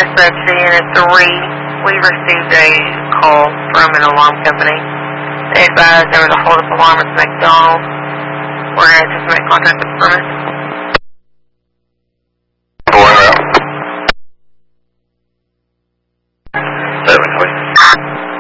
Dispatch to Unit 3. We received a call from an alarm company. They advised there was a hold-up alarm at McDonald's. We're going to make contact with the premise.